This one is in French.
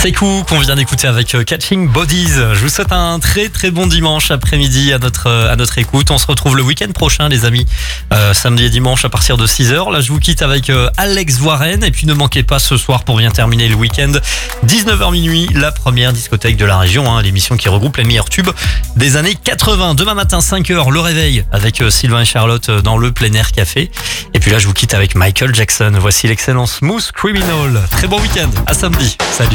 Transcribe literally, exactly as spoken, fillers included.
Sekou qu'on vient d'écouter avec Catching Bodies. Je vous souhaite un très très bon dimanche après-midi à notre à notre écoute. On se retrouve le week-end prochain les amis, euh, samedi et dimanche à partir de six heures. Là je vous quitte avec euh, Alex Warren et puis ne manquez pas ce soir pour bien terminer le week-end dix-neuf heures minuit la première discothèque de la région, hein, l'émission qui regroupe les meilleurs tubes des années quatre-vingts. Demain matin cinq heures le réveil avec euh, Sylvain et Charlotte dans le plein air café. Et puis là je vous quitte avec Michael Jackson. Voici l'excellent Smooth Criminal. Très bon week-end, à samedi. Salut.